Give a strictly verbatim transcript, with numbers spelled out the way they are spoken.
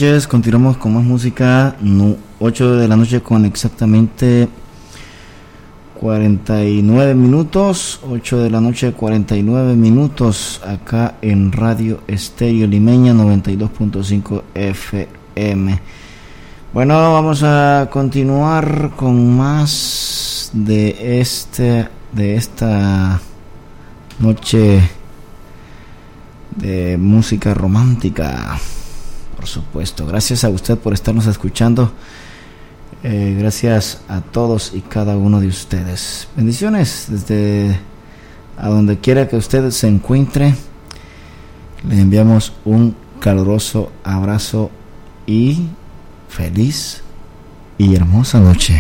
noches, continuamos con más música. No, ocho de la noche con exactamente cuarenta y nueve minutos. ocho de la noche, cuarenta y nueve minutos. Acá en Radio Estéreo Limeña noventa y dos punto cinco F M. Bueno, vamos a continuar con más de este, de esta noche de música romántica. Por supuesto, gracias a usted por estarnos escuchando. Eh, gracias a todos y cada uno de ustedes. Bendiciones desde a donde quiera que usted se encuentre. Le enviamos un caluroso abrazo y feliz y hermosa noche.